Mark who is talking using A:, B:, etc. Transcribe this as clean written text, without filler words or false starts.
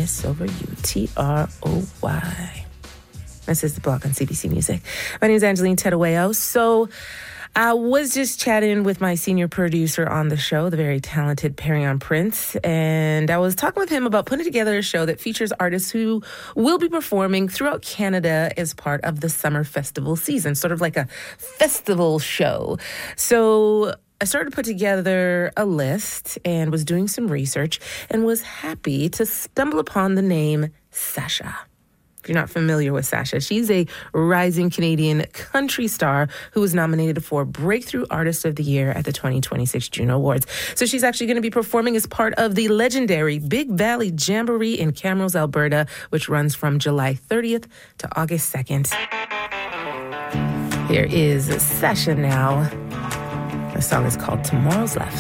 A: Miss Over You, Troy. This is The Block on CBC Music. My name is Angeline Terueo. So I was just chatting with my senior producer on the show, the very talented Perion Prince, and I was talking with him about putting together a show that features artists who will be performing throughout Canada as part of the summer festival season, sort of like a festival show. So I started to put together a list and was doing some research and was happy to stumble upon the name Sasha. If you're not familiar with Sasha, she's a rising Canadian country star who was nominated for Breakthrough Artist of the Year at the 2026 Juno Awards. So she's actually going to be performing as part of the legendary Big Valley Jamboree in Camrose, Alberta, which runs from July 30th to August 2nd. Here is Sasha now. The song is called Tomorrow's Left.